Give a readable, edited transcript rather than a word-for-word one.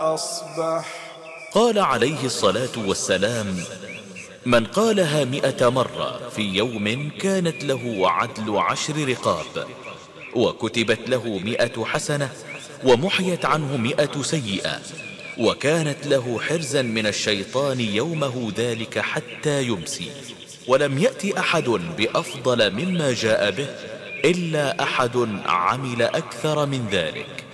أصبح. قال عليه الصلاة والسلام: من قالها 100 مرة في يوم كانت له عدل 10 رقاب، وكتبت له 100 حسنة، ومحيت عنه 100 سيئة، وكانت له حرزا من الشيطان يومه ذلك حتى يمسي. ولم يأت أحد بأفضل مما جاء به إلا أحد عمل أكثر من ذلك.